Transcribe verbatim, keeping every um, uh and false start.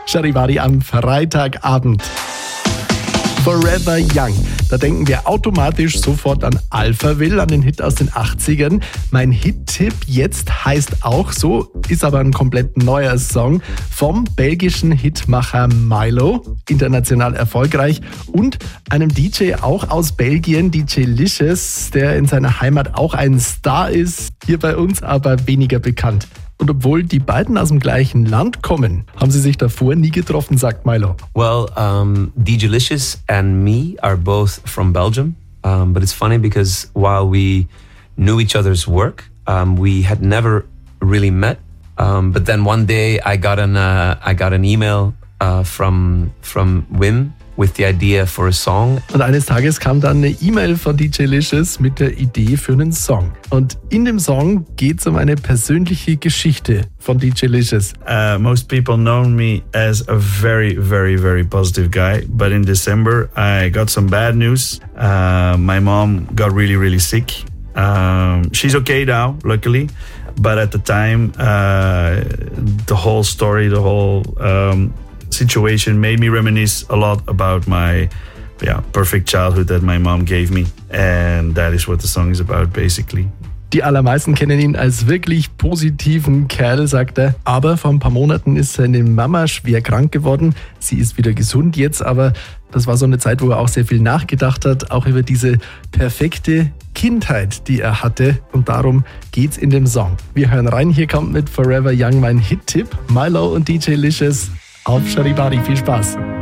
Charivari am Freitagabend. Forever Young. Da denken wir automatisch sofort an Alphaville, an den Hit aus den achtzigern. Mein Hit-Tipp jetzt heißt auch so, ist aber ein komplett neuer Song vom belgischen Hitmacher Milo, international erfolgreich, und einem D J auch aus Belgien, D J Licious, der in seiner Heimat auch ein Star ist, hier bei uns aber weniger bekannt. Und obwohl die beiden aus dem gleichen Land kommen, haben sie sich davor nie getroffen, sagt Milo. Well, um, D J Licious and me are both from Belgium. Um, but it's funny because while we knew each other's work, um, we had never really met. Um, but then one day I got an uh, I got an email uh, from from Wim with the idea for a song. Und eines Tages kam dann eine E-Mail von D J Licious mit der Idee für einen Song. Und in dem Song geht es um eine persönliche Geschichte von D J Licious. Uh, most people know me as a very, very, very positive guy. But in December, I got some bad news. Uh, my mom got really, really sick. Um, she's okay now, luckily. But at the time, uh, the whole story, the whole um, situation made me reminisce a lot about my yeah, perfect childhood that my mom gave me. And that is what the song is about, basically. Die allermeisten kennen ihn als wirklich positiven Kerl, sagt er. Aber vor ein paar Monaten ist seine Mama schwer krank geworden. Sie ist wieder gesund jetzt, aber das war so eine Zeit, wo er auch sehr viel nachgedacht hat, auch über diese perfekte Kindheit, die er hatte. Und darum geht's in dem Song. Wir hören rein, hier kommt mit Forever Young mein Hit-Tipp. Milo und D J Licious auf Charivari. Viel Spaß.